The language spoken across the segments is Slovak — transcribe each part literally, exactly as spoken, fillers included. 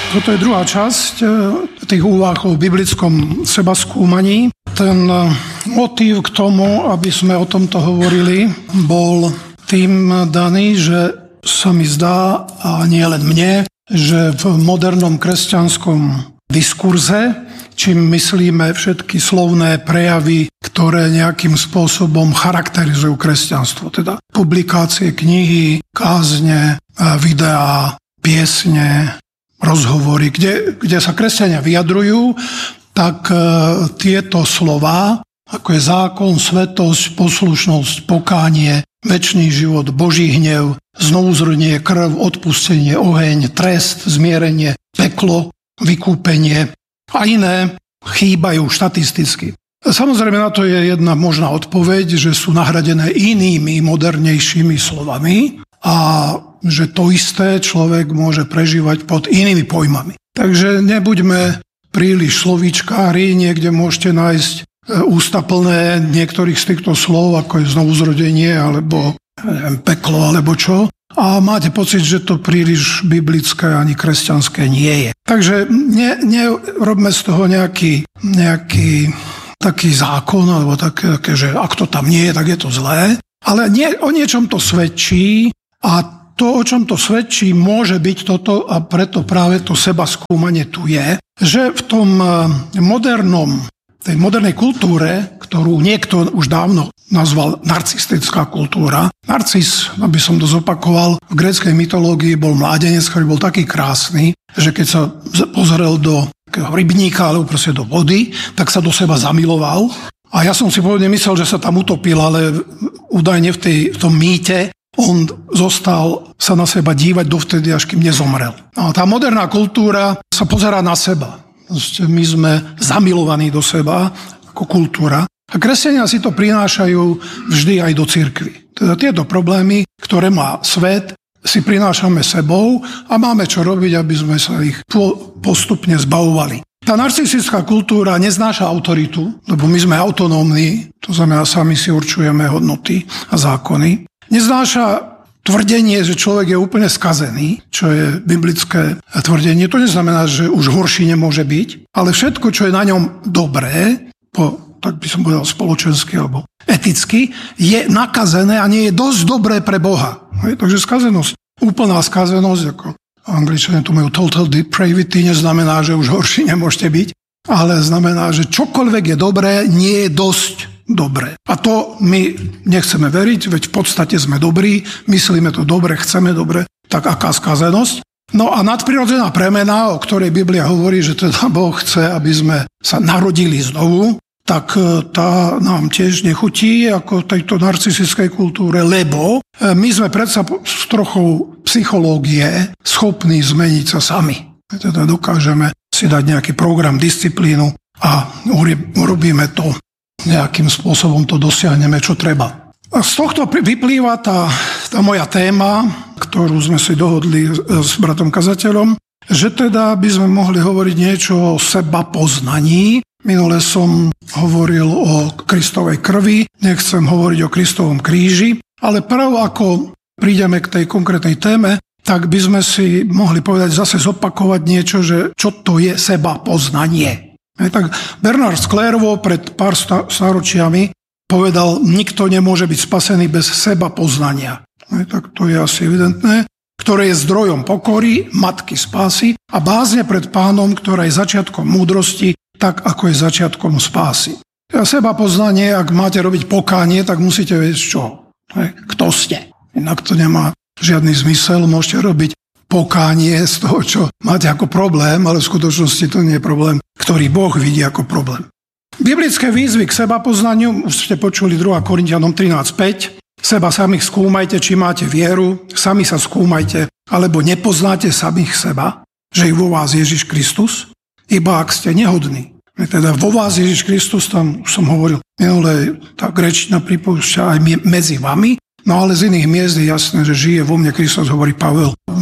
Toto je druhá časť tých úvah o biblickom sebaskúmaní. Ten motív k tomu, aby sme o tomto hovorili, bol tým daný, že sa mi zdá, a nie len mne, že v modernom kresťanskom diskurze, čím myslíme všetky slovné prejavy, ktoré nejakým spôsobom charakterizujú kresťanstvo, teda publikácie, knihy, kázne, videá, piesne, rozhovory, kde, kde sa kresťania vyjadrujú, tak e, tieto slová, ako je zákon, svetosť, poslušnosť, pokánie, večný život, Boží hnev, znovuzrodenie, krv, odpustenie, oheň, trest, zmierenie, peklo, vykúpenie a iné chýbajú štatisticky. Samozrejme na to je jedna možná odpoveď, že sú nahradené inými, modernejšími slovami a že to isté človek môže prežívať pod inými pojmami. Takže nebuďme príliš slovíčkári, niekde môžete nájsť ústa plné niektorých z týchto slov, ako je znovuzrodenie, alebo neviem, peklo, alebo čo. A máte pocit, že to príliš biblické ani kresťanské nie je. Takže ne, nerobme z toho nejaký, nejaký taký zákon, alebo také, že ak to tam nie je, tak je to zlé. Ale nie, o niečom to svedčí a to, o čom to svedčí, môže byť toto a preto práve to sebaskúmanie tu je, že v tom modernom, tej modernej kultúre, ktorú niekto už dávno nazval narcistická kultúra. Narcis, aby som to zopakoval, v gréckej mytológii bol mládenec, ktorý bol taký krásny, že keď sa pozrel do rybníka alebo proste do vody, tak sa do seba zamiloval. A ja som si pôvodne myslel, že sa tam utopil, ale údajne v, tej, v tom mýte on zostal sa na seba dívať dovtedy, až kým nezomrel. A tá moderná kultúra sa pozerá na seba. My sme zamilovaní do seba ako kultúra. A kresťania si to prinášajú vždy aj do cirkvi. Teda tieto problémy, ktoré má svet, si prinášame sebou a máme čo robiť, aby sme sa ich postupne zbavovali. Tá narcistická kultúra neznáša autoritu, lebo my sme autonómni, to znamená, sami si určujeme hodnoty a zákony. Neznáša tvrdenie, že človek je úplne skazený, čo je biblické tvrdenie. To neznamená, že už horší nemôže byť, ale všetko, čo je na ňom dobré, po, tak by som povedal spoločensky alebo eticky, je nakazené a nie je dosť dobré pre Boha. Hej, takže skazenosť, úplná skazenosť, ako Angličania tu majú total depravity, neznamená, že už horší nemôžete byť, ale znamená, že čokoľvek je dobré, nie je dosť dobre. A to my nechceme veriť, veď v podstate sme dobrí, myslíme to dobre, chceme dobre, tak aká skazenosť? No a nadprirodzená premena, o ktorej Biblia hovorí, že teda Boh chce, aby sme sa narodili znovu, tak tá nám tiež nechutí ako tejto narcistickej kultúre, lebo my sme predsa s trochou psychológie schopní zmeniť sa sami. Teda dokážeme si dať nejaký program, disciplínu a urobíme to. Nejakým spôsobom to dosiahneme, čo treba. A z tohto vyplýva tá, tá moja téma, ktorú sme si dohodli s bratom kazateľom, že teda by sme mohli hovoriť niečo o sebapoznaní. Minule som hovoril o Kristovej krvi, nechcem hovoriť o Kristovom kríži, ale prv ako prídeme k tej konkrétnej téme, tak by sme si mohli povedať zase zopakovať niečo, že čo to je sebapoznanie. Aj tak Bernard z Clairvaux pred pár stáročiami povedal, nikto nemôže byť spasený bez seba poznania. Aj tak to je asi evidentné, ktoré je zdrojom pokory, matky spásy a bázne pred Pánom, ktorá je začiatkom múdrosti, tak ako je začiatkom spásy. A seba poznanie, ak máte robiť pokánie, tak musíte vedieť čo. Aj, kto ste. Inak to nemá žiadny zmysel, môžete robiť pokánie z toho, čo máte ako problém, ale v skutočnosti to nie je problém, ktorý Boh vidí ako problém. Biblické výzvy k sebapoznaniu, už ste počuli druhá Korinťanom trinásť päť, seba samých skúmajte, či máte vieru, sami sa skúmajte, alebo nepoznáte samých seba, že je vo vás Ježiš Kristus, iba ak ste nehodní. Teda vo vás Ježiš Kristus, tam už som hovoril, minulé tá gréčtina pripúšťa aj medzi vami, no ale z iných miest je jasné, že žije vo mne Kristus, hovorí Pavel v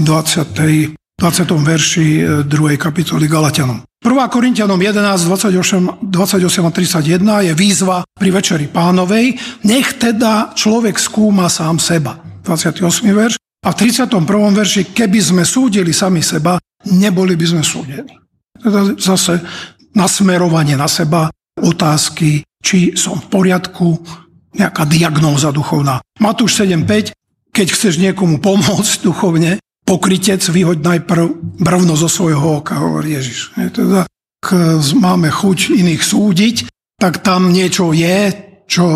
dvadsiatom verši druhej kapitoly Galatianom. prvá Korinťanom jedenásť, dvadsaťosem, dvadsaťosem a tridsaťjeden je výzva pri Večeri Pánovej. Nech teda človek skúma sám seba. dvadsiaty ôsmy verš. A v tridsiatom prvom verši, keby sme súdili sami seba, neboli by sme súdení. Teda zase nasmerovanie na seba, otázky, či som v poriadku, nejaká diagnóza duchovná. Matúš sedem päť, keď chceš niekomu pomôcť duchovne, pokrytec, vyhoď najprv brvno zo svojho oka, hovorí Ježiš. Teda, ak máme chuť iných súdiť, tak tam niečo je, čo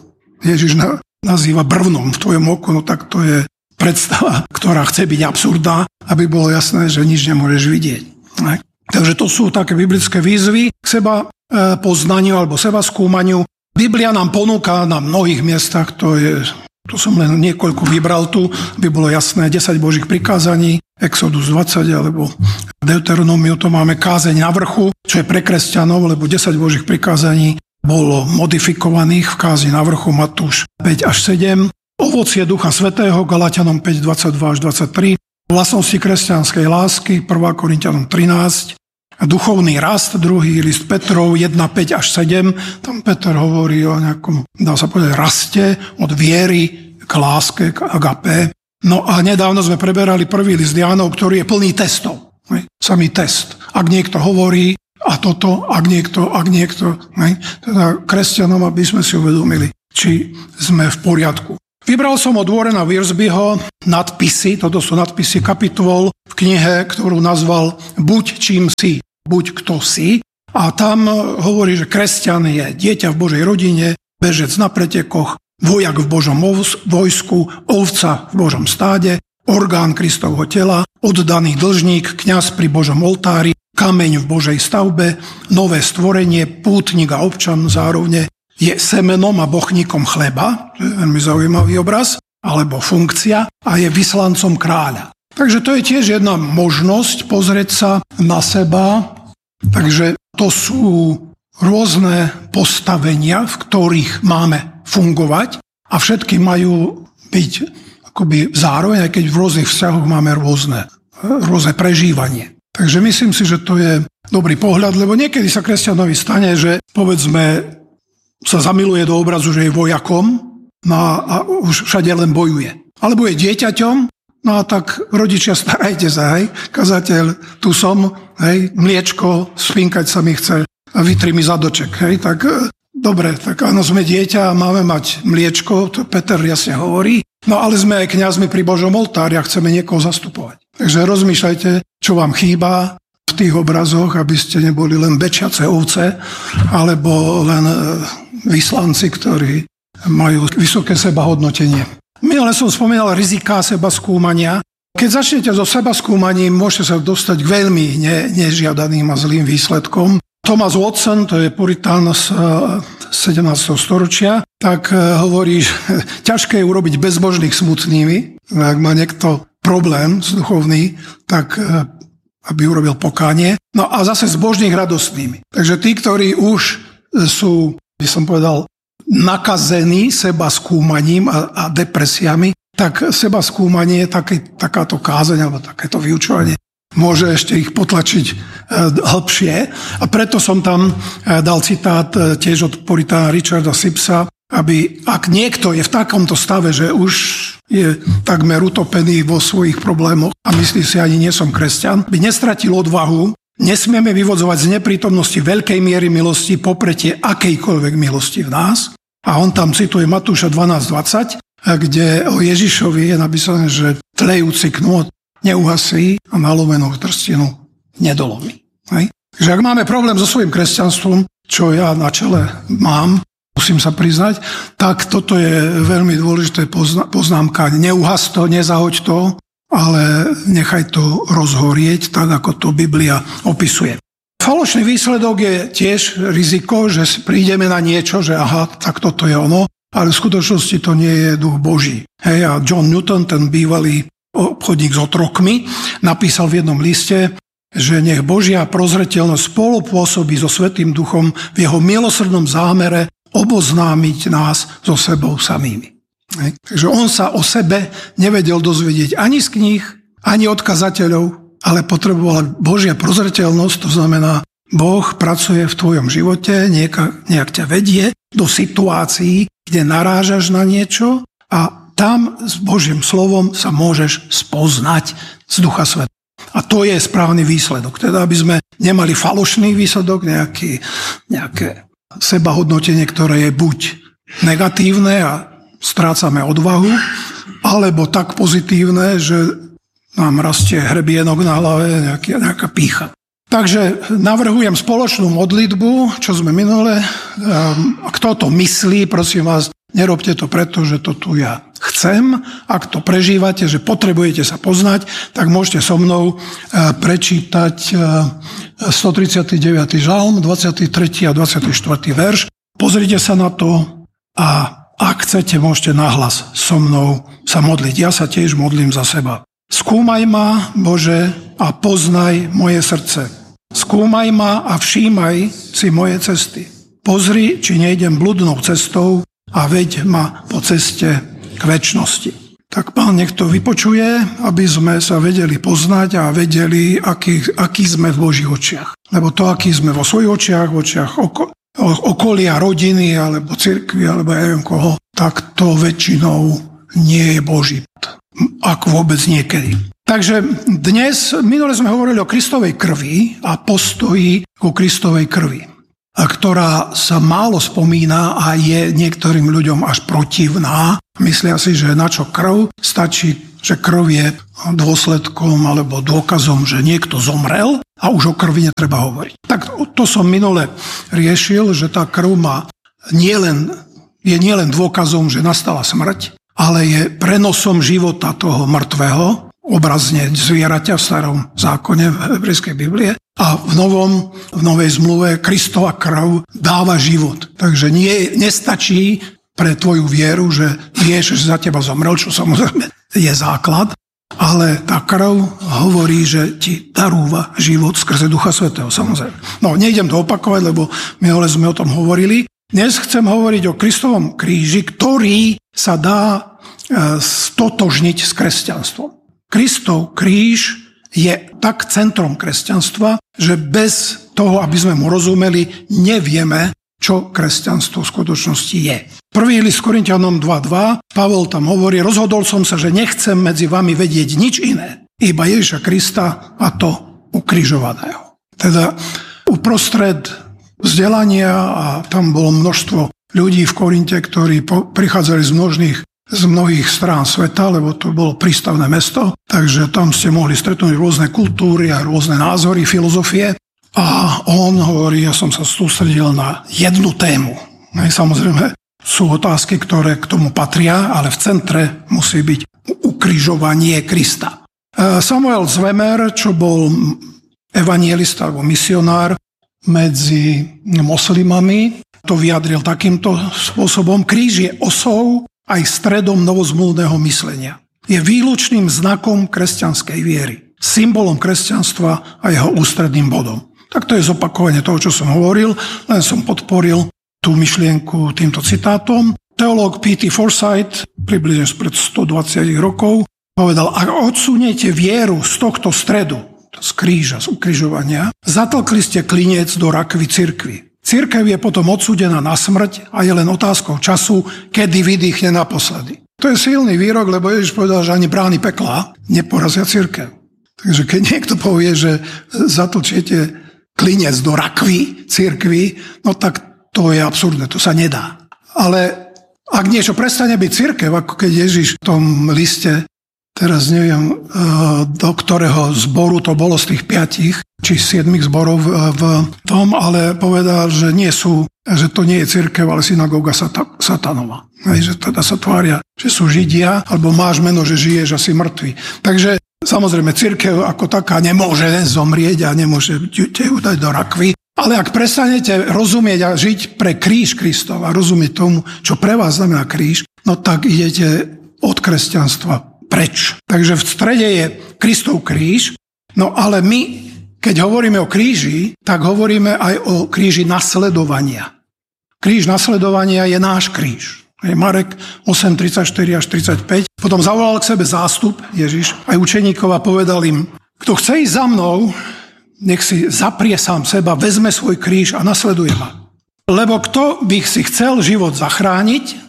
Ježiš nazýva brvnom v tvojom oku, no tak to je predstava, ktorá chce byť absurdná, aby bolo jasné, že nič nemôžeš vidieť. Takže to sú také biblické výzvy k seba poznaniu alebo seba skúmaniu. Biblia nám ponúka na mnohých miestach, to je, tu som len niekoľko vybral tu, by bolo jasné, desať Božích prikázaní, Exodus dvadsať alebo Deuteronomiu, to máme kázeň na vrchu, čo je pre kresťanov, lebo desať Božích prikázaní bolo modifikovaných v kázni na vrchu, Matúš päť až sedem. Ovocie Ducha Svätého, Galatianom päť dvadsaťdva až dvadsaťtri, vlastnosti kresťanskej lásky, prvá Korinťanom trinásť, duchovný rast, druhý list Petrov jeden päť až sedem, tam Peter hovorí o nejakom, dá sa povedať, raste od viery k láske, k agape. No a nedávno sme preberali prvý list Jánov, ktorý je plný testov. Ne? Samý test. Ak niekto hovorí a toto, ak niekto, ak niekto, ne? Teda kresťanom, aby sme si uvedomili, či sme v poriadku. Vybral som od Warrena Wiersbeho nadpisy, toto sú nadpisy kapitol v knihe, ktorú nazval Buď čím si, buď kto si. A tam hovorí, že kresťan je dieťa v Božej rodine, bežec na pretekoch, vojak v Božom vojsku, ovca v Božom stáde, orgán Kristovho tela, oddaný dlžník, kňaz pri Božom oltári, kameň v Božej stavbe, nové stvorenie, pútnik a občan zároveň, je semenom a bochníkom chleba, to je veľmi zaujímavý obraz, alebo funkcia, a je vyslancom kráľa. Takže to je tiež jedna možnosť pozrieť sa na seba. Takže to sú rôzne postavenia, v ktorých máme fungovať a všetky majú byť akoby zároveň, aj keď v rôznych vzťahoch máme rôzne, rôzne prežívanie. Takže myslím si, že to je dobrý pohľad, lebo niekedy sa kresťanovi stane, že povedzme sa zamiluje do obrazu, že je vojakom, no a už všade len bojuje. Alebo je dieťaťom, no a tak rodičia, starajte sa, hej, kazateľ, tu som, hej, mliečko, spinkať sa mi chce a vytri mi zadoček, hej, tak dobre, tak áno, sme dieťa a máme mať mliečko, to Peter jasne hovorí, no ale sme aj kňazmi pri Božom oltári a chceme niekoho zastupovať. Takže rozmýšľajte, čo vám chýba v tých obrazoch, aby ste neboli len bečiace ovce, alebo len vyslanci, ktorí majú vysoké sebahodnotenie. Minule som spomínal riziká seba skúmania. Keď začnete so seba skúmaním, môžete sa dostať k veľmi ne, nežiadaným a zlým výsledkom. Thomas Watson, to je puritán z sedemnásteho storočia, tak hovorí, že ťažké je urobiť bezbožných smutnými. Ak má niekto problém z duchovný, tak aby urobil pokánie. No a zase zbožných radostnými. Takže tí, ktorí už sú, by som povedal, nakazení seba skúmaním a, a depresiami, tak seba skúmanie, také, takáto kázeň alebo takéto vyučovanie môže ešte ich potlačiť e, hlbšie. A preto som tam e, dal citát e, tiež od puritána Richarda Sibbesa, aby ak niekto je v takomto stave, že už je takmer utopený vo svojich problémoch a myslí si, ani nie som kresťan, by nestratil odvahu, nesmieme vyvodzovať z neprítomnosti veľkej miery milosti popretie akejkoľvek milosti v nás. A on tam cituje Matúša dvanásť dvadsať, kde o Ježišovi je napísané, že tlejúci knôt neuhasí a nalomenú trstinu nedolomí. Hej? Takže ak máme problém so svojím kresťanstvom, čo ja na čele mám, musím sa priznať, tak toto je veľmi dôležité poznámka. Neuhas to, nezahoď to, ale nechaj to rozhorieť, tak ako to Biblia opisuje. Falošný výsledok je tiež riziko, že prídeme na niečo, že aha, tak toto je ono, ale v skutočnosti to nie je duch Boží. Hej, a John Newton, ten bývalý obchodník s otrokmi, napísal v jednom liste, že nech Božia prozreteľnosť spolupôsobí so Svätým Duchom v jeho milosrdnom zámere oboznámiť nás so sebou samými. Hej. Takže on sa o sebe nevedel dozvedieť ani z kníh, ani od kazateľov, ale potrebovala Božia prozreteľnosť, to znamená, Boh pracuje v tvojom živote, nejak, nejak ťa vedie do situácií, kde narážaš na niečo a tam s Božím slovom sa môžeš spoznať z Ducha Svätého. A to je správny výsledok. Teda, aby sme nemali falošný výsledok, nejaký, nejaké sebahodnotenie, ktoré je buď negatívne a strácame odvahu, alebo tak pozitívne, že nám rastie hrebienok na hlave, nejaká, nejaká pýcha. Takže navrhujem spoločnú modlitbu, čo sme minule. Kto to myslí, prosím vás, nerobte to preto, že to tu ja chcem. Ak to prežívate, že potrebujete sa poznať, tak môžete so mnou prečítať stotridsiaty deviaty žalm, dvadsiaty tretí a dvadsiaty štvrtý verš. Pozrite sa na to a ak chcete, môžete nahlas so mnou sa modliť. Ja sa tiež modlím za seba. Skúmaj ma, Bože, a poznaj moje srdce. Skúmaj ma a všímaj si moje cesty. Pozri, či nejdem bludnou cestou a veď ma po ceste k večnosti. Tak Pán nech to vypočuje, aby sme sa vedeli poznať a vedeli, aký, aký sme v Božích očiach. Lebo to, aký sme vo svojich očiach, v očiach oko, okolia, rodiny, alebo cirkvi, alebo ja neviem koho, tak to väčšinou nie je Boží. Ak vôbec niekedy. Takže dnes, minule sme hovorili o Kristovej krvi a postoji ku Kristovej krvi, ktorá sa málo spomína a je niektorým ľuďom až protivná. Myslia si, že na čo krv? Stačí, že krv je dôsledkom alebo dôkazom, že niekto zomrel a už o krvi netreba hovoriť. Tak to som minule riešil, že tá krv má nielen, je nielen dôkazom, že nastala smrť, ale je prenosom života toho mŕtvého, obrazne zvieraťa v starom zákone v hebrejskej Biblie. A v, novom, v novej zmluve Kristova krv dáva život. Takže nie, nestačí pre tvoju vieru, že vieš, že za teba zomrel, čo samozrejme je základ, ale tá krv hovorí, že ti darúva život skrze Ducha Svätého, samozrejme. No, nejdem to opakovať, lebo minule sme o tom hovorili. Dnes chcem hovoriť o Kristovom kríži, ktorý sa dá stotožniť s kresťanstvom. Kristov kríž je tak centrom kresťanstva, že bez toho, aby sme mu rozumeli, nevieme, čo kresťanstvo v skutočnosti je. Prvý list Korinťanom dva dva, Pavol tam hovorí, rozhodol som sa, že nechcem medzi vami vedieť nič iné, iba Ježiša Krista a to ukrižovaného. Teda uprostred vzdelania a tam bolo množstvo ľudí v Korinte, ktorí prichádzali z množných z mnohých strán sveta, lebo to bolo prístavné mesto, takže tam ste mohli stretnúť rôzne kultúry a rôzne názory, filozofie. A on hovorí, ja som sa sústredil na jednu tému. Samozrejme, sú otázky, ktoré k tomu patria, ale v centre musí byť ukrižovanie Krista. Samuel Zwemer, čo bol evanjelista alebo misionár medzi moslimami, to vyjadril takýmto spôsobom. Kríž je osou aj stredom novozmluvného myslenia. Je výlučným znakom kresťanskej viery, symbolom kresťanstva a jeho ústredným bodom. Tak to je zopakovanie toho, čo som hovoril, len som podporil tú myšlienku týmto citátom. Teológ P T Forsyth, približne spred stodvadsať rokov, povedal, ak odsuniete vieru z tohto stredu, z kríža, z ukrižovania, zatlkli ste klinec do rakvy cirkvi. Cirkev je potom odsúdená na smrť a je len otázkou času, kedy vydýchne naposledy. To je silný výrok, lebo Ježiš povedal, že ani brány pekla neporazia cirkev. Takže keď niekto povie, že zatlčiete klinec do rakvy cirkvi, no tak to je absurdné, to sa nedá. Ale ak niečo prestane byť cirkev, ako keď Ježiš v tom liste, teraz neviem, do ktorého zboru to bolo z tých piatich, či siedmich zborov v tom, ale povedal, že nie sú, že to nie je cirkev, ale synagóga satanova. Hej, že teda sa tvária, že sú Židia, alebo máš meno, že žiješ a si mŕtvy. Takže samozrejme cirkev ako taká nemôže zomrieť a nemôže te dať do rakvy, ale ak prestanete rozumieť a žiť pre kríž Kristov a rozumieť tomu, čo pre vás znamená kríž, no tak idete od kresťanstva preč. Takže v strede je Kristov kríž, no ale my, keď hovoríme o kríži, tak hovoríme aj o kríži nasledovania. Kríž nasledovania je náš kríž. Marek osem tridsaťštyri až tridsaťpäť. Potom zavolal k sebe zástup Ježiš aj učeníkov a povedal im, kto chce ísť za mnou, nech si zaprie sám seba, vezme svoj kríž a nasleduje ma. Lebo kto by si chcel život zachrániť,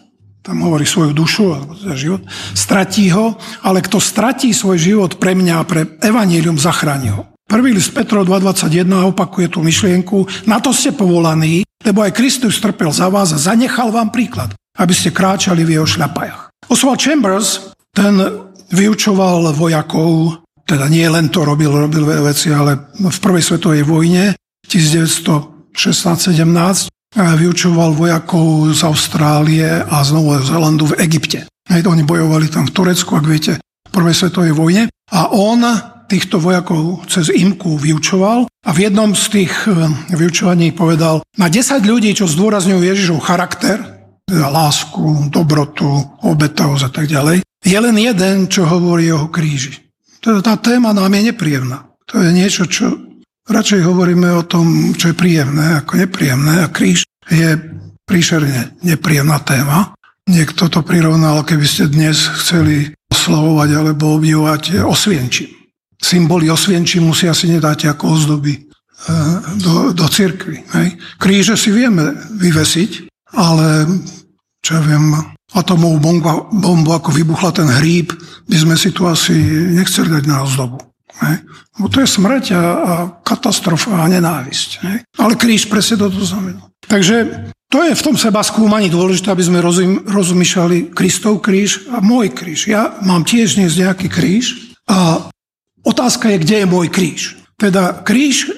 tam hovorí svoju dušu, alebo teda život, stratí ho, ale kto stratí svoj život pre mňa a pre evanjelium, zachráni ho. Prvý list Petrov dva dvadsaťjeden opakuje tú myšlienku, na to ste povolaní, lebo aj Kristus trpel za vás a zanechal vám príklad, aby ste kráčali v jeho šľapajach. Oswald Chambers, ten vyučoval vojakov, teda nie len to robil, robil veci, ale v prvej svetovej vojne devätnásťstošestnásť sedemnásť vyučoval vojakov z Austrálie a z Nového Zélandu v Egypte. Hej, oni bojovali tam v Turecku, ak viete, v prvej svetovej vojne. A on týchto vojakov cez imku vyučoval a v jednom z tých vyučovaní povedal, na desať ľudí, čo zdôrazňujú Ježišov charakter, teda lásku, dobrotu, obetavosť a tak ďalej, je len jeden, čo hovorí o jeho kríži. Teda tá téma nám je nepríjemná. To je niečo, čo radšej hovoríme o tom, čo je príjemné ako nepríjemné a kríž je príšerne nepríjemná téma. Niekto to prirovnal, keby ste dnes chceli oslavovať alebo obdivovať Osvienčim. Symboly Osvienčim musia si nedáte ako ozdoby do, do cirkvi. Hej. Kríže si vieme vyvesiť, ale čo ja viem, atomovú bombu, bombu, ako vybuchla ten hríb, by sme si tu asi nechceli dať na ozdobu. Hej. Bo to je smrť a, a katastrofa a nenávisť. Hej. Ale kríž presne toto znamená. Takže to je v tom seba skúmaní dôležité, aby sme rozum, rozmýšľali Kristov kríž a môj kríž. Ja mám tiež dnes nejaký kríž a otázka je, kde je môj kríž. Teda kríž,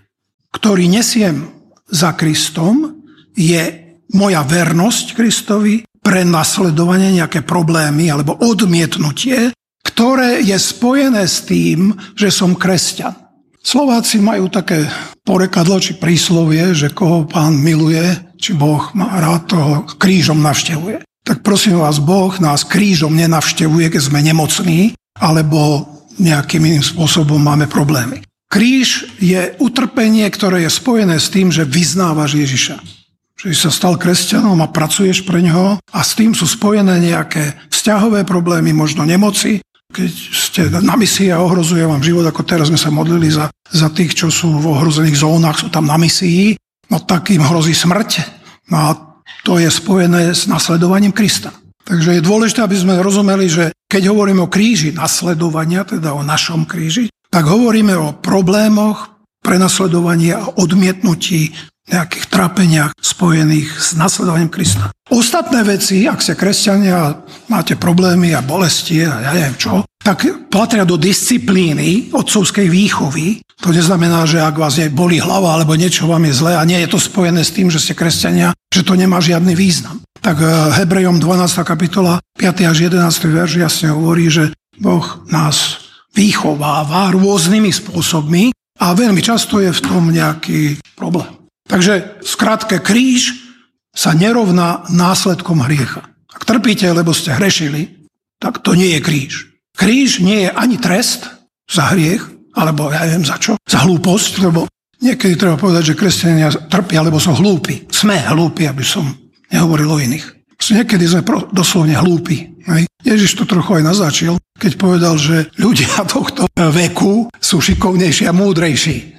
ktorý nesiem za Kristom, je moja vernosť Kristovi, prenasledovanie, nejaké problémy alebo odmietnutie, ktoré je spojené s tým, že som kresťan. Slováci majú také porekadlo či príslovie, že koho Pán miluje, či Boh má rád, toho krížom navštevuje. Tak prosím vás, Boh nás krížom nenavštevuje, keď sme nemocní, alebo nejakým iným spôsobom máme problémy. Kríž je utrpenie, ktoré je spojené s tým, že vyznávaš Ježiša. Že si sa stal kresťanom a pracuješ pre ňoho a s tým sú spojené nejaké vzťahové problémy, možno nemoci. Keď ste na misii a ohrozuje vám život, ako teraz sme sa modlili za, za tých, čo sú v ohrozených zónach, sú tam na misii, no tak im hrozí smrť. No a to je spojené s nasledovaním Krista. Takže je dôležité, aby sme rozumeli, že keď hovoríme o kríži nasledovania, teda o našom kríži, tak hovoríme o problémoch, prenasledovaní a odmietnutí, nejakých trápeniach spojených s nasledovaním Krista. Ostatné veci, ak ste kresťania, máte problémy a bolesti a ja neviem čo, tak patria do disciplíny otcovskej výchovy. To neznamená, že ak vás boli hlava alebo niečo vám je zlé a nie je to spojené s tým, že ste kresťania, že to nemá žiadny význam. Tak Hebrejom dvanásta kapitola, piaty až jedenásty verš jasne hovorí, že Boh nás vychováva rôznymi spôsobmi a veľmi často je v tom nejaký problém. Takže skrátke, kríž sa nerovná následkom hriecha. Ak trpíte, lebo ste hrešili, tak to nie je kríž. Kríž nie je ani trest za hriech, alebo ja neviem za čo, za hlúposť, lebo niekedy treba povedať, že kresťania trpia, lebo sú hlúpi. Sme hlúpi, aby som nehovoril o iných. Niekedy sme doslovne hlúpi. Ježiš to trochu aj naznačil, keď povedal, že ľudia tohto veku sú šikovnejší a múdrejší.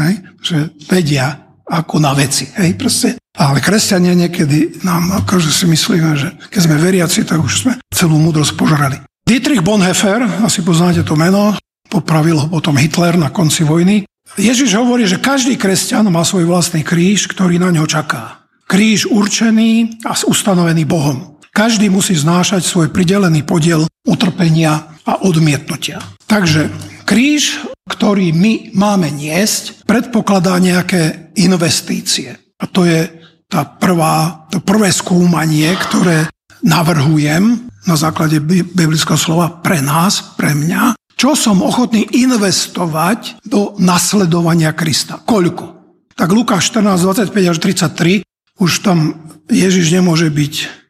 Že vedia ako na veci. Hej, proste. Ale kresťania niekedy nám akože si myslíme, že keď sme veriaci, tak už sme celú múdrosť požrali. Dietrich Bonhoeffer, asi poznáte to meno, popravil ho potom Hitler na konci vojny. Ježiš hovorí, že každý kresťan má svoj vlastný kríž, ktorý na ňo čaká. Kríž určený a ustanovený Bohom. Každý musí znášať svoj pridelený podiel utrpenia a odmietnutia. Takže kríž, ktorý my máme niesť, predpokladá nejaké investície. A to je tá prvá, to prvé skúmanie, ktoré navrhujem na základe biblického slova pre nás, pre mňa, čo som ochotný investovať do nasledovania Krista. Koľko? Tak Lukáš štrnásť, dvadsaťpäť až tridsaťtri, už tam Ježiš nemôže byť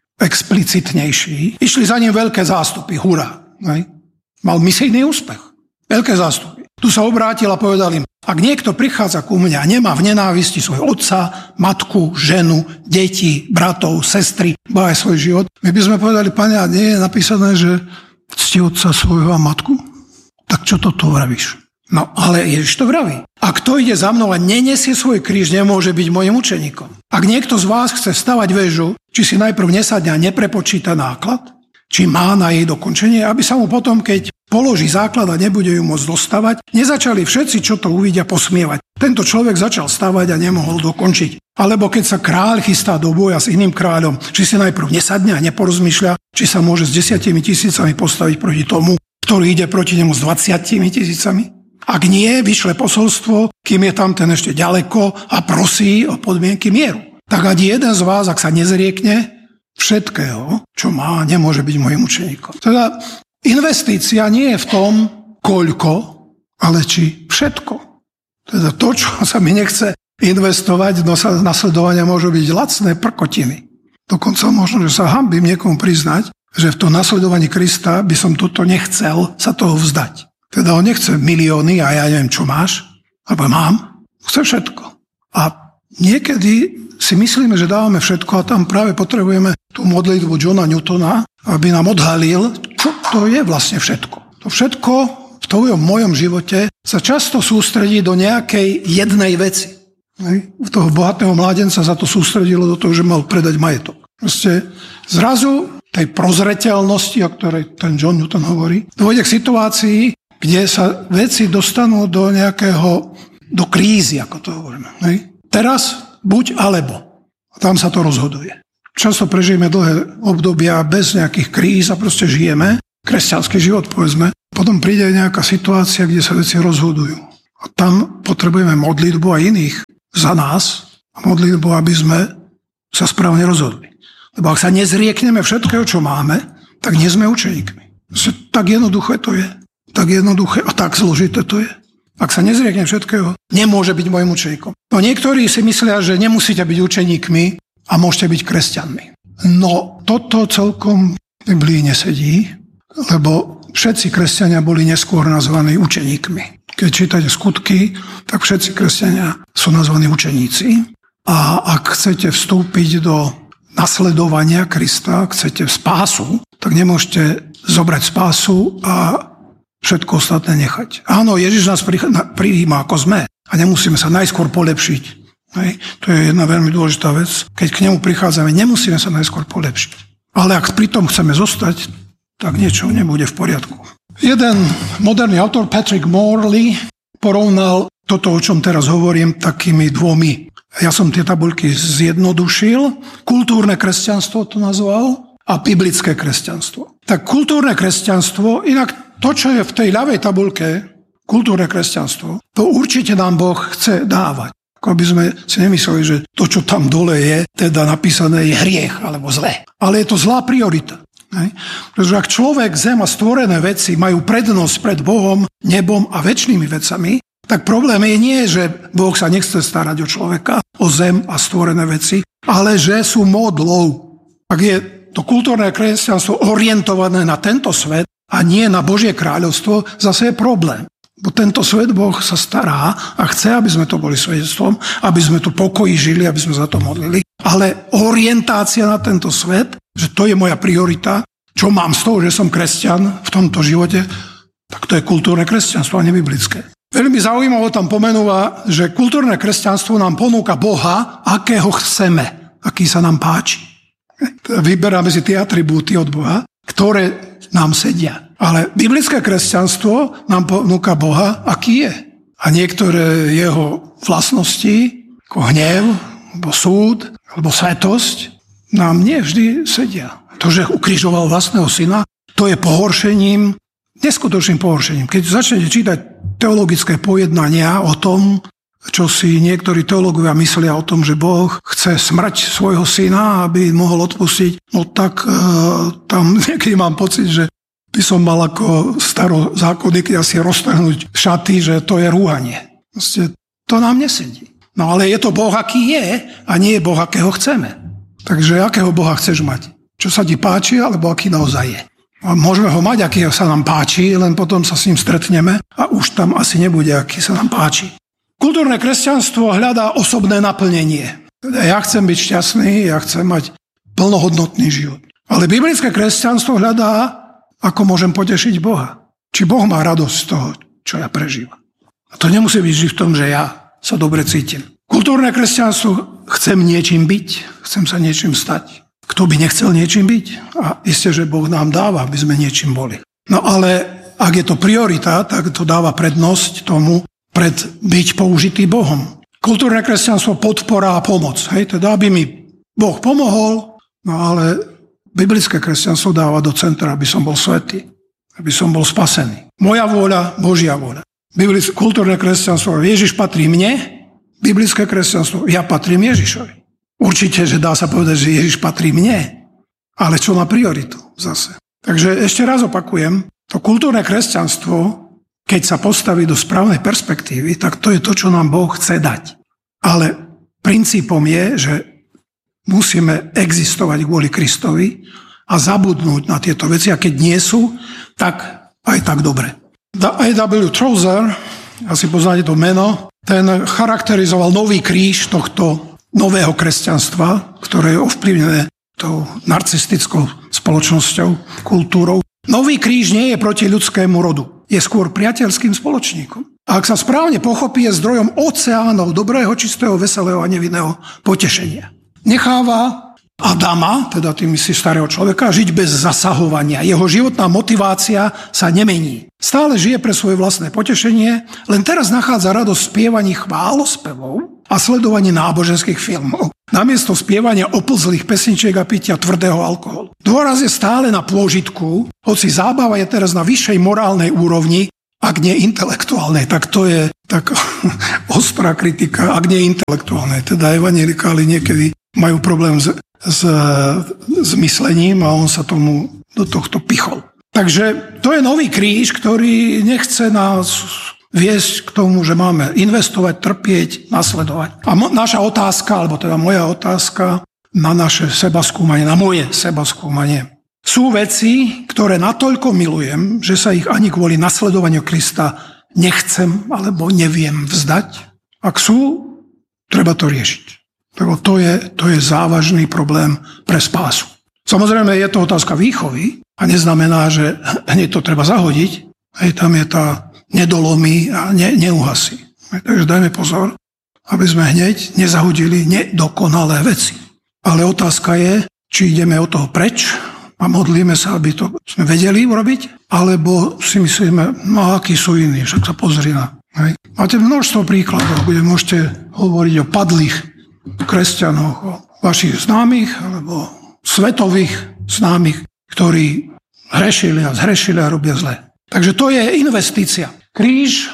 explicitnejší. Išli za ním veľké zástupy, hurá. Mal misijný úspech. Veľké zástupy. Tu sa obrátil a povedal im, ak niekto prichádza ku mne a nemá v nenávisti svojho otca, matku, ženu, deti, bratov, sestry, ba aj svoj život, my by sme povedali, Pane, a nie je napísané, že cti otca svojho a matku? Tak čo toto vravíš? No, ale Ježiš to vraví. A kto ide za mnou a nenesie svoj kríž, nemôže byť mojim učeníkom. Ak niekto z vás chce stavať väžu, či si najprv nesadne a neprepočíta náklad, či má na jej dokončenie, aby sa mu potom, keď položí základ a nebude ju môcť dostavať, nezačali všetci, čo to uvidia, posmievať. Tento človek začal stavať a nemohol dokončiť. Alebo keď sa kráľ chystá do boja s iným kráľom, či si najprv nesadne a neporozmýšľa, či sa môže s desiatimi tisícami postaviť proti tomu, ktorý ide proti nemu s dvaciatimi tisícami. Ak nie, vyšle posolstvo, kým je tam ten ešte ďaleko a prosí o podmienky mieru. Tak ani jeden z vás, ak sa nezriekne všetkého, čo má, nemôže byť môjim učeníkom. Teda investícia nie je v tom, koľko, ale či všetko. Teda to, čo sa mi nechce investovať do nasledovania, môžu byť lacné prkotiny. Dokonca možno, že sa hanbím niekomu priznať, že v tom nasledovaní Krista by som toto nechcel sa toho vzdať. Teda on nechce milióny a ja neviem, čo máš, alebo mám. Chce všetko. A niekedy si myslíme, že dávame všetko a tam práve potrebujeme tú modlitbu Johna Newtona, aby nám odhalil, čo to je vlastne všetko. To všetko v tvojom mojom živote sa často sústredí do nejakej jednej veci. U toho bohatého mládenca sa to sústredilo do toho, že mal predať majetok. Proste zrazu tej prozreteľnosti, o ktorej ten John Newton hovorí, dôjde k situácii, kde sa veci dostanú do nejakého, do krízy, ako to hovoríme. Hej. Teraz buď alebo. A tam sa to rozhoduje. Často prežijeme dlhé obdobia bez nejakých kríz a proste žijeme. Kresťanský život, povedzme. Potom príde nejaká situácia, kde sa veci rozhodujú. A tam potrebujeme modlitbu a iných za nás. A modlitbu, aby sme sa správne rozhodli. Lebo ak sa nezriekneme všetkého, čo máme, tak nie sme učeníkmi. Tak jednoduché to je. Tak jednoduché a tak zložité to je. Ak sa nezriekne všetkého, nemôže byť môjim učeníkom. No niektorí si myslia, že nemusíte byť učeníkmi a môžete byť kresťanmi. No toto celkom v Biblii nesedí, lebo všetci kresťania boli neskôr nazvaní učeníkmi. Keď čítate skutky, tak všetci kresťania sú nazvaní učeníci. A ak chcete vstúpiť do nasledovania Krista, chcete spásu, tak nemôžete zobrať spásu a všetko ostatné nechať. Áno, Ježiš nás prijíma ako sme a nemusíme sa najskôr polepšiť. Hej. To je jedna veľmi dôležitá vec. Keď k nemu prichádzame, nemusíme sa najskôr polepšiť. Ale ak pri tom chceme zostať, tak niečo nebude v poriadku. Jeden moderný autor, Patrick Morley, porovnal toto, o čom teraz hovorím, takými dvomi. Ja som tie tabuľky zjednodušil. Kultúrne kresťanstvo to nazval a biblické kresťanstvo. Tak kultúrne kresťanstvo, inak to, čo je v tej ľavej tabuľke, kultúrne kresťanstvo, to určite nám Boh chce dávať. Ako by sme si nemysleli, že to, čo tam dole je, teda napísané, je hriech alebo zlé. Ale je to zlá priorita. Hej? Pretože ak človek, zem a stvorené veci majú prednosť pred Bohom, nebom a večnými vecami, tak problém je nie, že Boh sa nechce starať o človeka, o zem a stvorené veci, ale že sú modlou. Ak je to kultúrne kresťanstvo orientované na tento svet, a nie na Božie kráľovstvo, zase je problém. Bo tento svet Boh sa stará a chce, aby sme to boli svedectvom, aby sme tu pokoji žili, aby sme za to modlili. Ale orientácia na tento svet, že to je moja priorita, čo mám z toho, že som kresťan v tomto živote, tak to je kultúrne kresťanstvo a nebiblické. Veľmi zaujímavo tam pomenúva, že kultúrne kresťanstvo nám ponúka Boha, akého chceme, aký sa nám páči. Vyberáme si tie atribúty od Boha, ktoré nám sedia. Ale biblické kresťanstvo nám ponúka Boha, aký je. A niektoré jeho vlastnosti, ako hnev, alebo súd, alebo svetosť, nám nie vždy sedia. To, že ukrižoval vlastného syna, to je pohoršením, neskutočným pohoršením. Keď začnete čítať teologické pojednania o tom, čo si niektorí teológovia myslia o tom, že Boh chce smrť svojho syna, aby mohol odpustiť, no tak e, tam niekedy mám pocit, že by som mal ako starozákonník asi roztrhnúť šaty, že to je rúhanie. Proste to nám nesedí. No ale je to Boh, aký je, a nie je Boh, akého chceme. Takže akého Boha chceš mať? Čo sa ti páči, alebo aký naozaj je? A môžeme ho mať, aký sa nám páči, len potom sa s ním stretneme a už tam asi nebude, aký sa nám páči. Kultúrne kresťanstvo hľadá osobné naplnenie. Teda ja chcem byť šťastný, ja chcem mať plnohodnotný život. Ale biblické kresťanstvo hľadá, ako môžem potešiť Boha. Či Boh má radosť z toho, čo ja prežívam. A to nemusí byť vždy v tom, že ja sa dobre cítim. Kultúrne kresťanstvo, chcem niečím byť, chcem sa niečím stať. Kto by nechcel niečím byť? A isté, že Boh nám dáva, aby sme niečím boli. No ale ak je to priorita, tak to dáva prednosť tomu pred byť použitý Bohom. Kultúrne kresťanstvo, podpora a pomoc. Hej, teda aby mi Boh pomohol, no ale biblické kresťanstvo dáva do centra, aby som bol svätý, aby som bol spasený. Moja vôľa, Božia vôľa. Biblické, kultúrne kresťanstvo, Ježiš patrí mne, biblické kresťanstvo, ja patrím Ježišovi. Určite, že dá sa povedať, že Ježiš patrí mne, ale čo má prioritu zase. Takže ešte raz opakujem, to kultúrne kresťanstvo, keď sa postaví do správnej perspektívy, tak to je to, čo nám Boh chce dať. Ale princípom je, že musíme existovať kvôli Kristovi a zabudnúť na tieto veci, a keď nie sú, tak aj tak dobre. á vé Tozer, asi poznáte to meno, ten charakterizoval nový kríž tohto nového kresťanstva, ktoré je ovplyvnené tou narcistickou spoločnosťou, kultúrou. Nový kríž nie je proti ľudskému rodu. Je skôr priateľským spoločníkom. A ak sa správne pochopí, je zdrojom oceánov dobrého, čistého, veselého a nevinného potešenia. Necháva Adama, teda tým myslí starého človeka, žiť bez zasahovania. Jeho životná motivácia sa nemení. Stále žije pre svoje vlastné potešenie, len teraz nachádza radosť v spievaní chválospevov a sledovaní náboženských filmov. Namiesto spievania oplzlých pesničiek a pitia tvrdého alkoholu. Dôraz je stále na pôžitku, hoci zábava je teraz na vyššej morálnej úrovni, ak nie intelektuálnej. Tak to je tak ostrá kritika, ak nie intelektuálnej. Teda evanjelikáli niekedy majú problém s, s, s myslením a on sa tomu do tohto pichol. Takže to je nový kríž, ktorý nechce nás viesť k tomu, že máme investovať, trpieť, nasledovať. A mo- naša otázka, alebo teda moja otázka na naše sebaskúmanie, na moje sebaskúmanie. Sú veci, ktoré natoľko milujem, že sa ich ani kvôli nasledovaniu Krista nechcem alebo neviem vzdať. Ak sú, treba to riešiť. Lebo to je, to je závažný problém pre spásu. Samozrejme, je to otázka výchovy a neznamená, že hneď to treba zahodiť. Hej, tam je tá nedolomí a ne, neuhasí. Takže dajme pozor, aby sme hneď nezahodili nedokonalé veci. Ale otázka je, či ideme od toho preč a modlíme sa, aby to sme vedeli urobiť, alebo si myslíme, no akí sú iní, však sa pozri na. Hej. Máte množstvo príkladov, kde môžete hovoriť o padlých kresťanoch, o vašich známych alebo svetových známych, ktorí hrešili a zhrešili a robia zle. Takže to je investícia. Kríž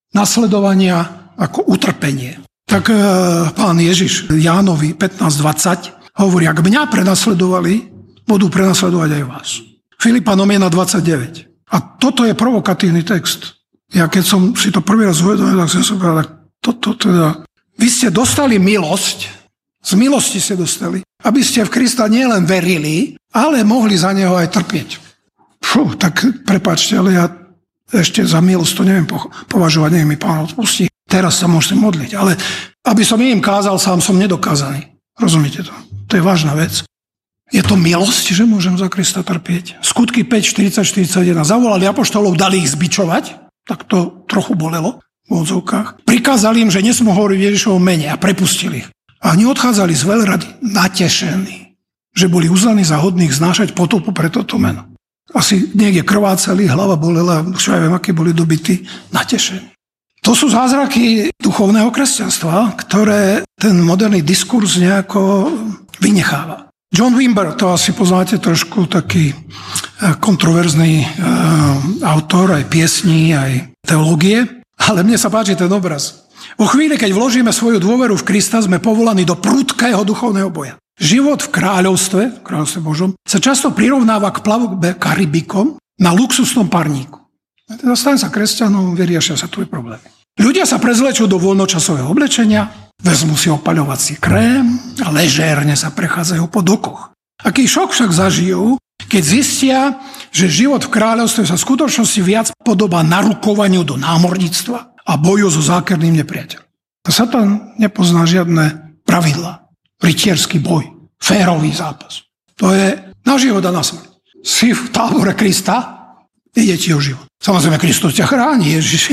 nasledovania ako utrpenie. Tak e, pán Ježiš Jánovi pätnásť dvadsať hovorí, ak mňa prenasledovali, budú prenasledovať aj vás. Filipanom jedna dvadsaťdeväť. A toto je provokatívny text. Ja keď som si to prvý raz uvedomil, tak som sa povedal, tak toto teda... Vy ste dostali milosť, z milosti ste dostali, aby ste v Krista nielen verili, ale mohli za neho aj trpieť. Fú, tak prepáčte, ale ja ešte za milosť to neviem považovať, neviem mi Pán odpustí. Teraz sa môžete modliť, ale aby som im kázal, sám som nedokázaný. Rozumiete to? To je vážna vec. Je to milosť, že môžem za Krista trpieť. Skutky päť, štyridsať, štyridsaťjeden. Zavolali apoštolov, dali ich zbičovať, tak to trochu bolelo v odzovkách. Prikázali im, že nesmú hovoriť v Ježišovom mene a prepustili ich. A oni odchádzali z veľrady natešení, že boli uznaní za hodných znášať potopu pre toto meno. Asi niekde krvácali, hlava bolela, čo ja viem, aké boli dobití, natešení. To sú zázraky duchovného kresťanstva, ktoré ten moderný diskurs nejako vynecháva. John Wimber, to asi poznáte, trošku taký kontroverzný autor aj piesní, aj teológie, ale mne sa páči ten obraz. Vo chvíli, keď vložíme svoju dôveru v Krista, sme povolaní do prudkého duchovného boja. Život v kráľovstve, v kráľovstve Božom, sa často prirovnáva k plavbe Karibikom na luxusnom parníku. Teda staň sa kresťanom, vyriešia sa tvoje problémy. Ľudia sa prezlečú do voľnočasového oblečenia, vezmú si opaľovací krém a ležérne sa prechádzajú po dokoch. Aký šok však zažijú, keď zistia, že život v kráľovstve sa v skutočnosti viac podobá narukovaniu do námorníctva a boju so zákerným nepriateľom. Satan nepozná žiadne pravidlá. Rytierský boj, férový zápas. To je na život a na smrť. Si v tábore Krista, ide ti o život. Samozrejme, Kristus ťa chráni, Ježiš je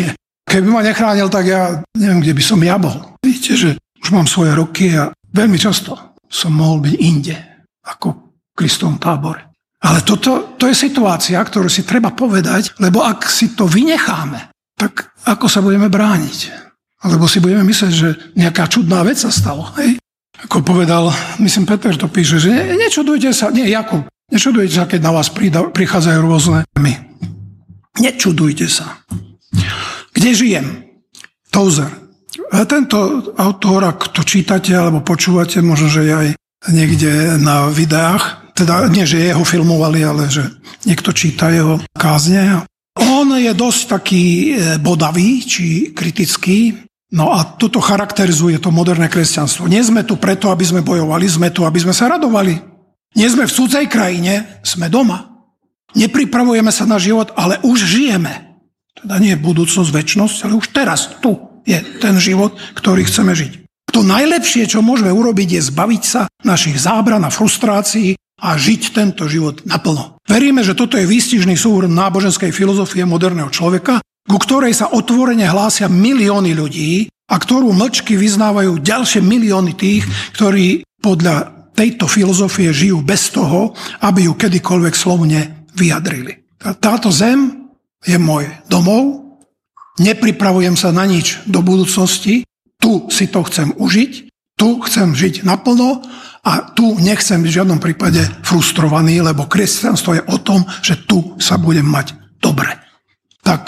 Keby ma nechránil, tak ja neviem, kde by som ja bol. Vidíte, že už mám svoje roky a veľmi často som mohol byť inde, ako v Kristovom tábore. Ale toto, to je situácia, ktorú si treba povedať, lebo ak si to vynecháme, tak ako sa budeme brániť? Alebo si budeme myslieť, že nejaká čudná vec sa stala. Hej? Ako povedal, myslím, Peter to píše, že ne, nečudujte sa, nie, Jakub, nečudujte sa, keď na vás prída, prichádzajú rôzne my. Nečudujte sa. Kde žijem? Tozer. A tento autor, ak to čítate alebo počúvate, možno, že aj niekde na videách, teda nie, že jeho filmovali, ale že niekto číta jeho kázne. On je dosť taký bodavý, či kritický. No a toto charakterizuje to moderné kresťanstvo. Nie sme tu preto, aby sme bojovali, sme tu, aby sme sa radovali. Nie sme v cudzej krajine, sme doma. Nepripravujeme sa na život, ale už žijeme. Teda nie budúcnosť, večnosť, ale už teraz, tu je ten život, ktorý chceme žiť. To najlepšie, čo môžeme urobiť, je zbaviť sa našich zábran a frustrácií a žiť tento život naplno. Veríme, že toto je výstižný súhrn náboženskej filozofie moderného človeka, ku ktorej sa otvorene hlásia milióny ľudí a ktorú mlčky vyznávajú ďalšie milióny tých, ktorí podľa tejto filozofie žijú bez toho, aby ju kedykoľvek slovne vyjadrili. Táto zem je môj domov, nepripravujem sa na nič do budúcnosti, tu si to chcem užiť, tu chcem žiť naplno a tu nechcem byť v žiadnom prípade frustrovaný, lebo kresťanstvo je o tom, že tu sa budem mať dobre. Tak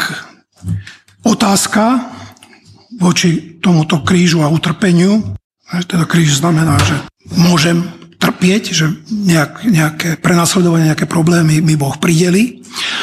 otázka voči tomuto krížu a utrpeniu, teda kríž znamená, že môžem trpieť, že nejak, nejaké prenasledovanie, nejaké problémy mi Boh prideli.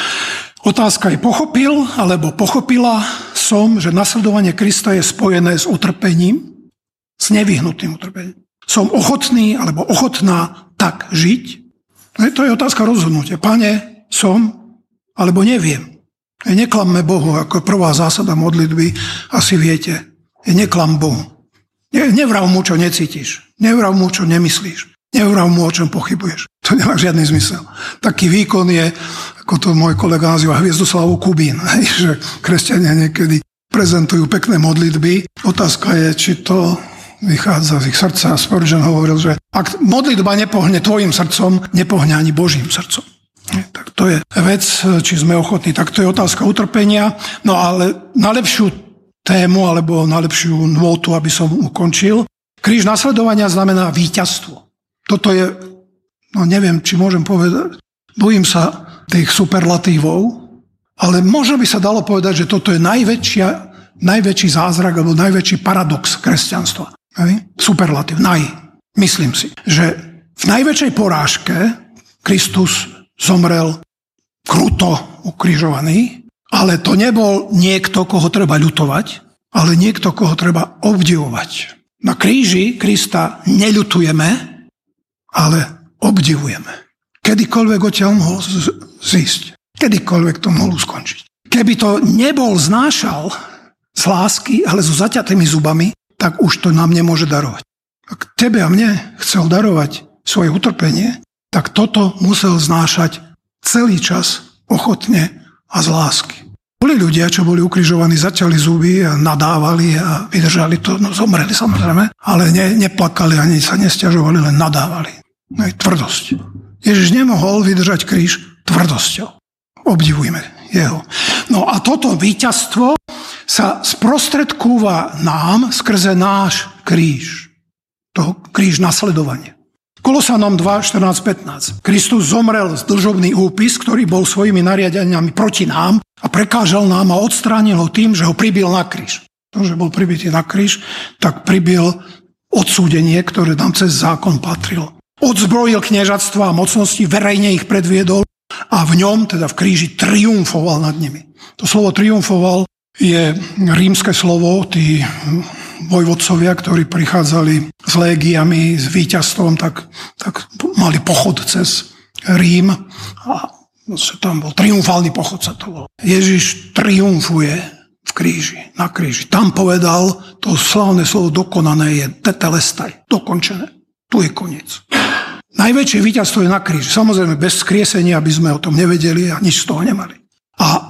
Otázka je, pochopil, alebo pochopila som, že nasledovanie Krista je spojené s utrpením, s nevyhnutým utrpením. Som ochotný, alebo ochotná tak žiť? To je otázka rozhodnutia. Pane, som, alebo neviem. Neklamme Bohu, ako prvá zásada modlitby, asi viete. Neklam Bohu. Nevrav mu, čo necítiš. Nevrav mu, čo nemyslíš. Nevrav mu, o čom pochybuješ. To nemá žiadny zmysel. Taký výkon je, ako to môj kolega nazýva, Hviezdoslavu Kubín. Že kresťania niekedy prezentujú pekné modlitby. Otázka je, či to vychádza z ich srdca. Spurgeon hovoril, že ak modlitba nepohne tvojim srdcom, nepohne ani Božím srdcom. Tak to je vec, či sme ochotní. Tak to je otázka utrpenia. No ale na lepšiu tému, alebo na lepšiu nôtu, aby som ukončil. Kríž nasledovania znamená víťazstvo. Toto je, no neviem, či môžem povedať, bojím sa tých superlatívov, ale možno by sa dalo povedať, že toto je najväčšia, najväčší zázrak alebo najväčší paradox kresťanstva. Hej? Superlatív, naj. Myslím si, že v najväčšej porážke Kristus zomrel kruto ukrižovaný, ale to nebol niekto, koho treba ľutovať, ale niekto, koho treba obdivovať. Na kríži Krista neľutujeme, ale obdivujeme. Kedykoľvek odtiaľ mohol zísť. Kedykoľvek to mohol skončiť. Keby to nebol znášal z lásky, ale so zaťatými zubami, tak už to nám nemôže darovať. Ak tebe a mne chcel darovať svoje utrpenie, tak toto musel znášať celý čas ochotne a z lásky. Boli ľudia, čo boli ukrižovaní, zaťali zuby a nadávali a vydržali to, no zomreli samozrejme, ale ne, neplakali ani sa nesťažovali, len nadávali. No je tvrdosť. Ježiš nemohol vydržať kríž tvrdosťou. Obdivujme jeho. No a toto víťazstvo sa sprostredkúva nám skrze náš kríž. Toho kríž nasledovania. Kolosanom dva, štrnásť, pätnásť. Kristus zomrel z dlžobný úpis, ktorý bol svojimi nariadeniami proti nám a prekážal nám a odstránil ho tým, že ho pribil na kríž. To, že bol pribitý na kríž, tak pribil odsúdenie, ktoré nám cez zákon patrilo. Odzbrojil kniežatstva a mocnosti, verejne ich predviedol a v ňom, teda v kríži, triumfoval nad nimi. To slovo triumfoval je rímske slovo, tí vojvodcovia, ktorí prichádzali s légiami, s víťazstvom, tak, tak mali pochod cez Rím a tam bol triumfálny pochod, sa to bol. Ježiš triumfuje v kríži, na kríži. Tam povedal, to slávne slovo dokonané je tetelestaj, dokončené. Tu je koniec. Najväčšie víťazstvo je na kríži. Samozrejme, bez skriesenia by sme o tom nevedeli a nič z toho nemali. A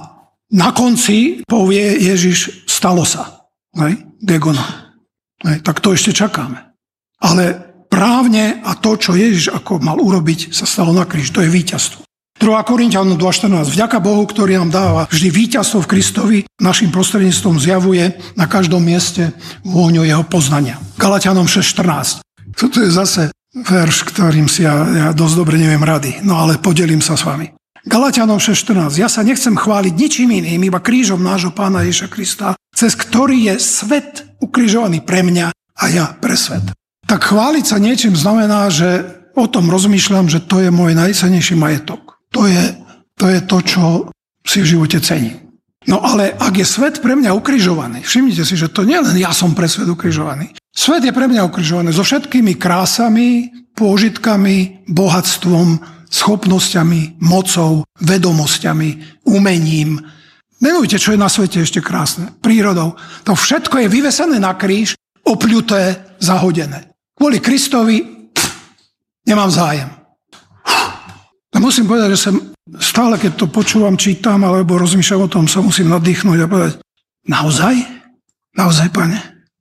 Na konci povie Ježiš, stalo sa. Hej? Gegona. Hej? Tak to ešte čakáme. Ale právne a to, čo Ježiš ako mal urobiť, sa stalo na kríž. To je víťazstvo. druhá Korinťanom dva štrnásť. Vďaka Bohu, ktorý nám dáva vždy víťazstvo v Kristovi, našim prostredníctvom zjavuje na každom mieste vôňu jeho poznania. Galatianom šesť štrnásť. Toto je zase verš, ktorým si ja, ja dosť dobre neviem rady, no ale podelím sa s vami. Galatianom šesť štrnásť. Ja sa nechcem chváliť ničím iným, iba krížom nášho Pána Ježiša Krista, cez ktorý je svet ukrižovaný pre mňa a ja pre svet. Tak chváliť sa niečím znamená, že o tom rozmýšľam, že to je môj najcennejší majetok. To je, to je to, čo si v živote cením. No ale ak je svet pre mňa ukrižovaný, všimnite si, že to nie len ja som pre svet ukrižovaný. Svet je pre mňa ukrižovaný so všetkými krásami, pôžitkami, bohatstvom, schopnosťami, mocou, vedomosťami, umením. Menujte, čo je na svete ešte krásne. Prírodou. To všetko je vyvesené na kríž, opľuté, zahodené. Kvôli Kristovi pff, nemám zájem. A musím povedať, že som stále, keď to počúvam, čítam, alebo rozmýšľam o tom, sa musím nadýchnúť a povedať, naozaj? Naozaj, Pane?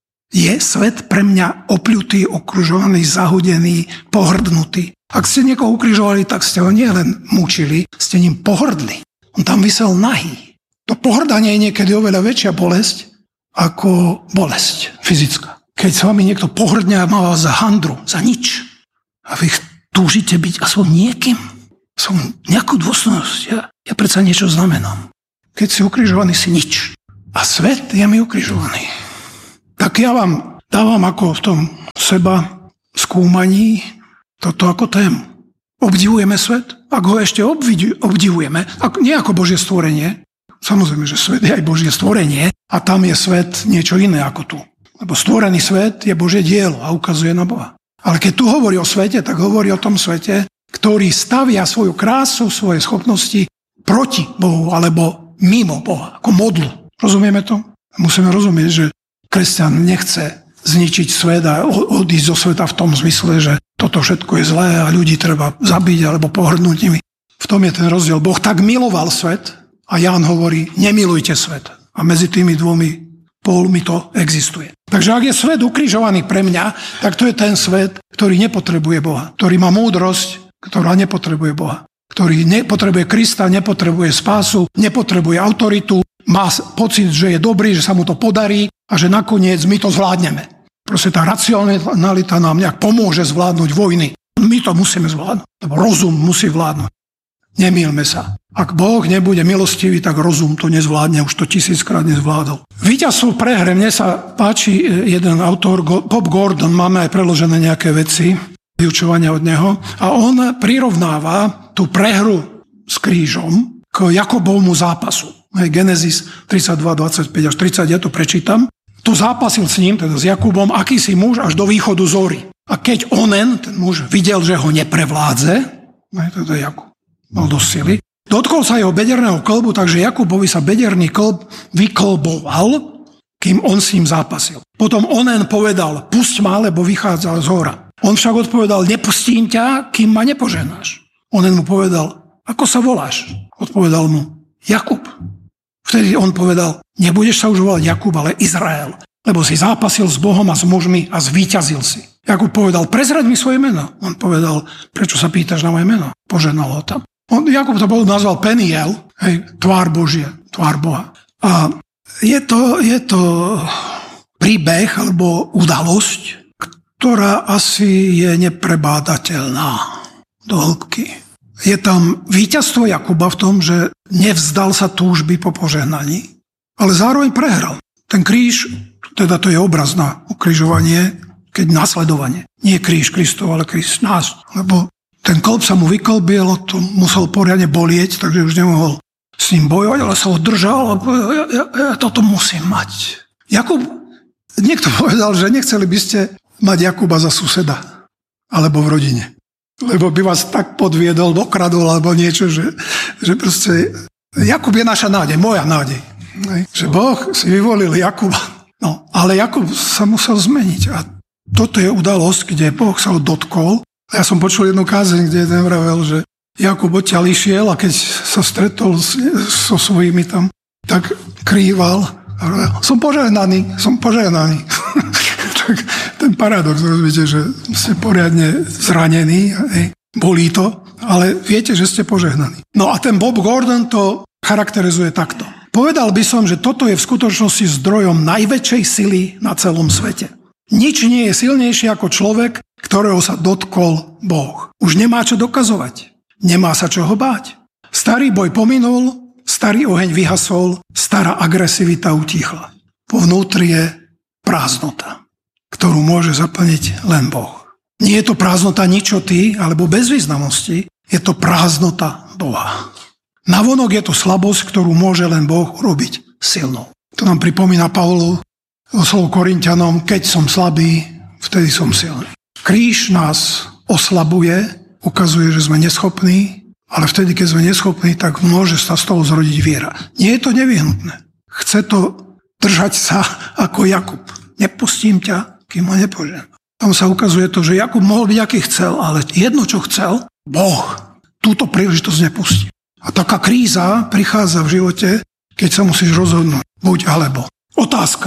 Je svet pre mňa opľutý, okružovaný, zahodený, pohrdnutý. Ak ste niekoho ukrižovali, tak ste ho nielen mučili, ste ním pohrdli. On tam visel nahý. To pohrdanie je niekedy oveľa väčšia bolesť ako bolesť fyzická. Keď s vami niekto pohrdne a má vás za handru, za nič, a vy túžite byť aspoň niekým, som nejakú dôstojnosť. Ja, ja predsa niečo znamenám. Keď si ukrižovaný, si nič. A svet je mi ukrižovaný. Tak ja vám dávam ako v tom seba skúmaní toto ako tému. Obdivujeme svet? Ak ho ešte obdivujeme, ak, nie ako Božie stvorenie, samozrejme, že svet je aj Božie stvorenie a tam je svet niečo iné ako tu. Lebo stvorený svet je Božie dielo a ukazuje na Boha. Ale keď tu hovorí o svete, tak hovorí o tom svete, ktorý stavia svoju krásu, svoje schopnosti proti Bohu alebo mimo Boha, ako modlu. Rozumieme to? Musíme rozumieť, že kresťan nechce zničiť svet a odísť zo sveta v tom zmysle, že toto všetko je zlé a ľudí treba zabiť alebo pohrdnúť nimi. V tom je ten rozdiel. Boh tak miloval svet a Ján hovorí, nemilujte svet. A medzi tými dvomi pólmi to existuje. Takže ak je svet ukrižovaný pre mňa, tak to je ten svet, ktorý nepotrebuje Boha. Ktorý má múdrosť, ktorá nepotrebuje Boha. Ktorý nepotrebuje Krista, nepotrebuje spásu, nepotrebuje autoritu, má pocit, že je dobrý, že sa mu to podarí a že nakoniec my to zvládneme. Proste tá racionalita nám nejak pomôže zvládnuť vojny. My to musíme zvládnuť, lebo rozum musí vládnuť. Nemýlme sa. Ak Boh nebude milostivý, tak rozum to nezvládne, už to tisíckrát nezvládol. Víťazstvo v prehre, mne sa páči jeden autor, Bob Gordon, máme aj preložené nejaké veci, vyučovania od neho, a on prirovnáva tú prehru s krížom k Jakobovmu zápasu. Genesis tridsaťdva, dvadsaťpäť až tridsať, ja to prečítam. Tu zápasil s ním, teda s Jakubom, akýsi muž až do východu zory. A keď onen, ten muž, videl, že ho neprevládze, to je Jakub, mal dosť sily, dotkol sa jeho bederného klbu, takže Jakubovi sa bederný klb vyklboval, kým on s ním zápasil. Potom onen povedal, pusť ma, lebo vychádzal z hora. On však odpovedal, nepustím ťa, kým ma nepoženáš. Onen mu povedal, ako sa voláš? Odpovedal mu, Jakub. Vtedy on povedal, nebudeš sa už volať Jakub, ale Izrael, lebo si zápasil s Bohom a s mužmi a zvíťazil si. Jakub povedal, prezraď mi svoje meno. On povedal, prečo sa pýtaš na moje meno? Poženal ho tam. On, Jakub to nazval Peniel, hej, tvár Božia, tvár Boha. A je to, je to príbeh alebo udalosť, ktorá asi je neprebádateľná do hĺbky. Je tam víťazstvo Jakuba v tom, že nevzdal sa túžby po požehnaní, ale zároveň prehral. Ten kríž, teda to je obraz na ukrižovanie, keď nasledovanie. Nie kríž Kristov, ale kríž nás. Lebo ten klb sa mu vyklbil, to musel poriadne bolieť, takže už nemohol s ním bojovať, ale sa ho držal a povedal, ja, ja, ja toto musím mať. Jakub, niekto povedal, že nechceli by ste mať Jakuba za suseda alebo v rodine. Lebo by vás tak podviedol, okradol alebo niečo, že, že proste Jakub je naša nádej, moja nádej. Že Boh si vyvolil Jakuba. No, ale Jakub sa musel zmeniť a toto je udalosť, kde Boh sa ho dotkol. Ja som počul jednu kázeň, kde jeden vravel, že Jakub odtiaľ išiel a keď sa stretol so svojimi tam tak krýval. Som požehnaný, som požehnaný. Tak ten paradox, rozumíte, že ste poriadne zranení, hej, bolí to, ale viete, že ste požehnaní. No a ten Bob Gordon to charakterizuje takto. Povedal by som, že toto je v skutočnosti zdrojom najväčšej sily na celom svete. Nič nie je silnejšie ako človek, ktorého sa dotkol Boh. Už nemá čo dokazovať. Nemá sa čoho báť. Starý boj pominul, starý oheň vyhasol, stará agresivita utíchla. Po vnútri je prázdnota, ktorú môže zaplniť len Boh. Nie je to prázdnota ničoty alebo bezvýznamnosti, je to prázdnota Boha. Navonok je to slabosť, ktorú môže len Boh urobiť silnou. To nám pripomína Pavlov slovo Korinťanom, keď som slabý, vtedy som silný. Kríž nás oslabuje, ukazuje, že sme neschopní, ale vtedy, keď sme neschopní, tak môže sa z toho zrodiť viera. Nie je to nevyhnutné. Chce to držať sa ako Jakub. Nepustím ťa, kým ma nepožená. Tam sa ukazuje to, že Jakub mohol byť, aký chcel, ale jedno, čo chcel, Boh túto príležitosť nepustí. A taká kríza prichádza v živote, keď sa musíš rozhodnúť. Buď alebo. Otázka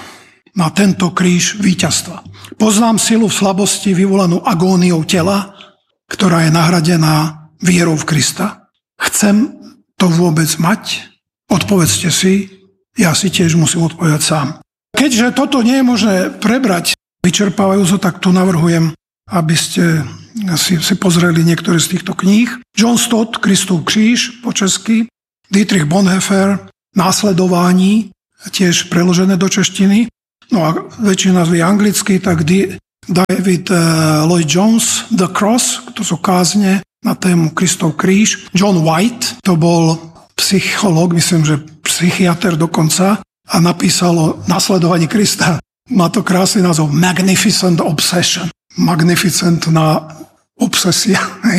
na tento kríž víťazstva. Poznám silu v slabosti vyvolanú agóniou tela, ktorá je nahradená vierou v Krista. Chcem to vôbec mať? Odpovedzte si, ja si tiež musím odpovedať sám. Keďže toto nie je možné prebrať vyčerpávajúco, tak tu navrhujem, aby ste si, si pozreli niektoré z týchto kníh. John Stott, Kristov kríž po česky, Dietrich Bonhoeffer, Následování, tiež preložené do češtiny. No a väčšina z anglicky, tak David Lloyd Jones, The Cross, to sú kázne na tému Kristov kríž. John White, to bol psychológ, myslím, že psychiater dokonca, a napísalo Nasledovanie Krista. Má to krásny názov Magnificent Obsession. Magnificentná obsesia.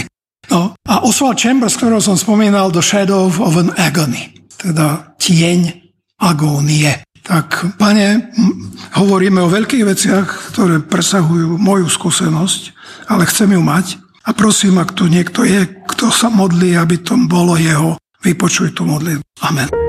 No. A Oswald Chambers, ktorého som spomínal, The Shadow of an Agony, teda tieň agónie. Tak, pane, hovoríme o veľkých veciach, ktoré presahujú moju skúsenosť, ale chcem ju mať. A prosím, ak tu niekto je, kto sa modlí, aby to bolo jeho, vypočuj tú modlitbu. Amen.